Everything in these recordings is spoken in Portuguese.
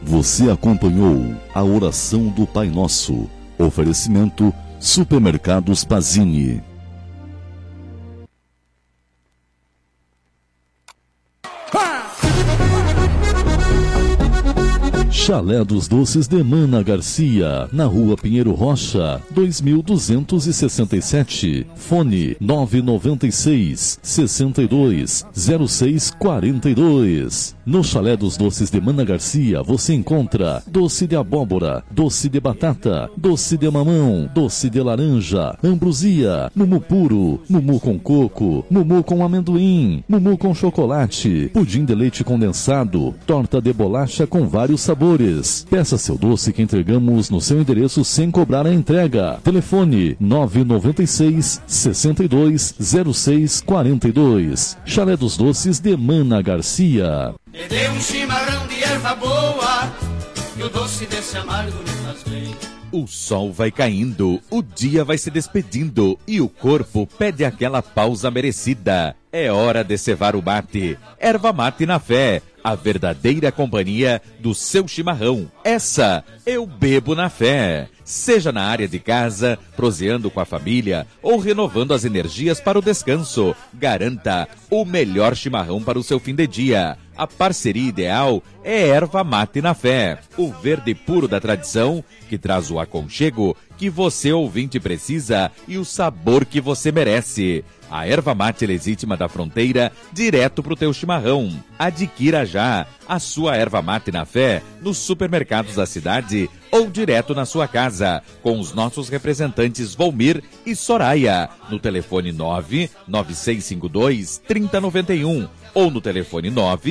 Você acompanhou a oração do Pai Nosso. Oferecimento Supermercados Pazini. Chalé dos Doces de Mana Garcia, na Rua Pinheiro Rocha, 2267. Fone 996 62 0642. No Chalé dos Doces de Mana Garcia você encontra doce de abóbora, doce de batata, doce de mamão, doce de laranja, ambrosia, mumu puro, mumu com coco, mumu com amendoim, mumu com chocolate, pudim de leite condensado, torta de bolacha com vários sabores. Peça seu doce que entregamos no seu endereço sem cobrar a entrega. Telefone 996 62 0642. Chalé dos Doces de Mana Garcia. Me dê um chimarrão de erva boa, que o doce desse amargo me faz bem. O sol vai caindo, o dia vai se despedindo e o corpo pede aquela pausa merecida. É hora de cevar o mate. Erva Mate na Fé, a verdadeira companhia do seu chimarrão. Essa eu bebo na fé. Seja na área de casa, proseando com a família ou renovando as energias para o descanso, garanta o melhor chimarrão para o seu fim de dia. A parceria ideal é Erva Mate na Fé, o verde puro da tradição que traz o aconchego que você ouvinte precisa e o sabor que você merece. A erva mate legítima da fronteira, direto pro teu chimarrão. Adquira já a sua erva mate na Fé nos supermercados da cidade ou direto na sua casa, com os nossos representantes Volmir e Soraya, no telefone 99652-3091 ou no telefone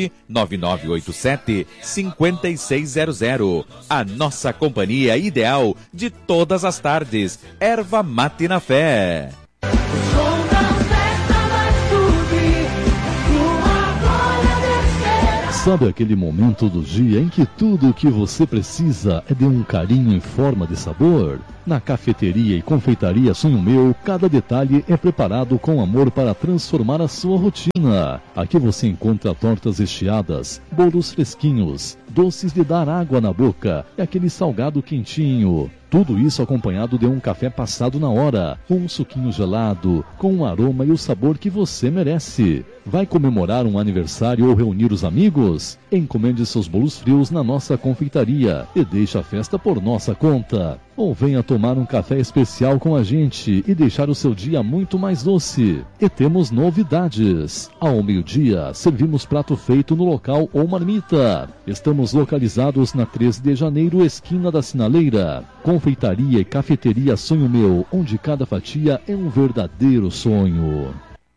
99987-5600. A nossa companhia ideal de todas as tardes, Erva Mate na Fé. Sabe aquele momento do dia em que tudo o que você precisa é de um carinho em forma de sabor? Na Cafeteria e Confeitaria Sonho Meu, cada detalhe é preparado com amor para transformar a sua rotina. Aqui você encontra tortas recheadas, bolos fresquinhos, doces de dar água na boca e aquele salgado quentinho. Tudo isso acompanhado de um café passado na hora, um suquinho gelado, com o aroma e o sabor que você merece. Vai comemorar um aniversário ou reunir os amigos? Encomende seus bolos frios na nossa confeitaria e deixe a festa por nossa conta. Ou venha tomar um café especial com a gente e deixar o seu dia muito mais doce. E temos novidades. Ao meio-dia, servimos prato feito no local ou marmita. Estamos localizados na 13 de janeiro, esquina da Sinaleira. Confeitaria e Cafeteria Sonho Meu, onde cada fatia é um verdadeiro sonho.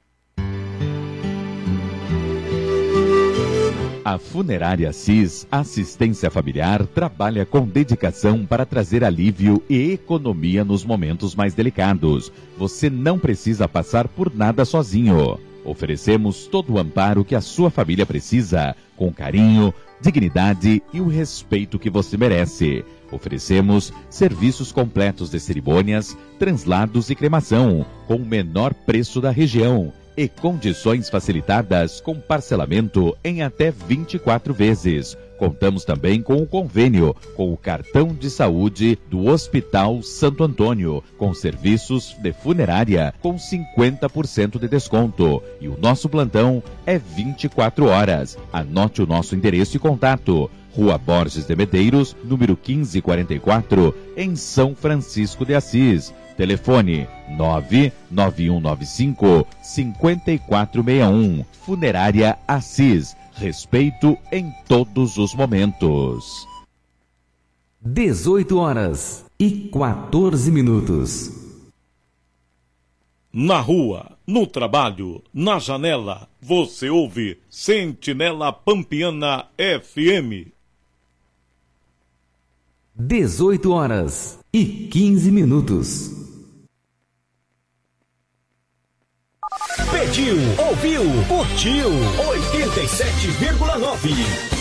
A Funerária Assis Assistência Familiar trabalha com dedicação para trazer alívio e economia nos momentos mais delicados. Você não precisa passar por nada sozinho. Oferecemos todo o amparo que a sua família precisa, com carinho, dignidade e o respeito que você merece. Oferecemos serviços completos de cerimônias, translados e cremação, com o menor preço da região e condições facilitadas com parcelamento em até 24 vezes. Contamos também com o convênio com o cartão de saúde do Hospital Santo Antônio, com serviços de funerária com 50% de desconto. E o nosso plantão é 24 horas. Anote o nosso endereço e contato. Rua Borges de Medeiros, número 1544, em São Francisco de Assis. Telefone 99195-5461. Funerária Assis. Respeito em todos os momentos. 18h14. Na rua, no trabalho, na janela, você ouve Sentinela Pampiana FM. 18h15. Pediu, ouviu, curtiu 87,9.